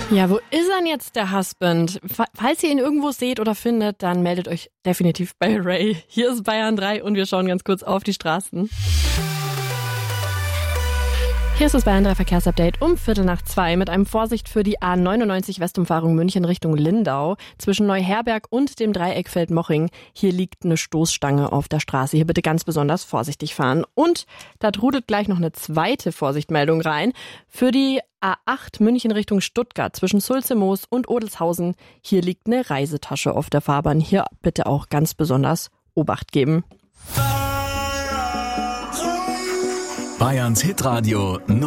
Ja, wo ist denn jetzt der Husband? Falls ihr ihn irgendwo seht oder findet, dann meldet euch definitiv bei Ray. Hier ist Bayern 3 und wir schauen ganz kurz auf die Straßen. Hier ist das Bayern 3 Verkehrsupdate um 1:15 mit einem Vorsicht für die A99 Westumfahrung München Richtung Lindau zwischen Neuherberg und dem Dreieckfeld Moching. Hier liegt eine Stoßstange auf der Straße. Hier bitte ganz besonders vorsichtig fahren. Und da trudelt gleich noch eine zweite Vorsichtmeldung rein. Für die A8 München Richtung Stuttgart zwischen Sulze-Moos und Odelshausen. Hier liegt eine Reisetasche auf der Fahrbahn. Hier bitte auch ganz besonders Obacht geben. Bayerns Hitradio